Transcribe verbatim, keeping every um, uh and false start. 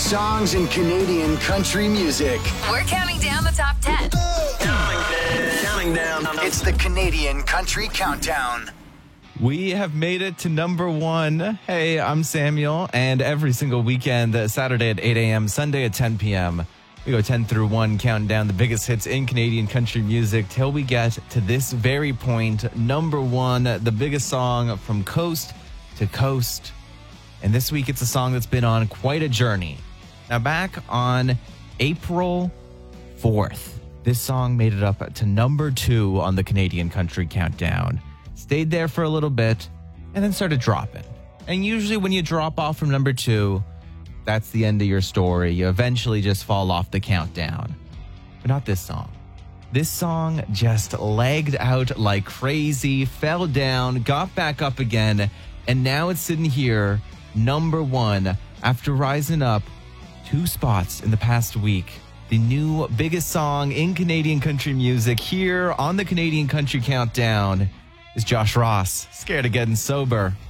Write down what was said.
songs in Canadian country music. We're counting down the top ten. Counting down. It's the Canadian Country Countdown. We have made it to number one. Hey, I'm Samuel, and every single weekend, uh, Saturday at eight a.m., Sunday at ten p.m., we go ten through one, counting down the biggest hits in Canadian country music till we get to this very point, number one, the biggest song from coast to coast. And this week, it's a song that's been on quite a journey. Now, back on April fourth, this song made it up to number two on the Canadian Country Countdown. Stayed there for a little bit, and then started dropping. And usually when you drop off from number two, that's the end of your story. You eventually just fall off the countdown. But not this song. This song just lagged out like crazy, fell down, got back up again, and now it's sitting here, number one, after rising up two spots in the past week. The new biggest song in Canadian country music here on the Canadian Country Countdown is Josh Ross, Scared of Getting Sober.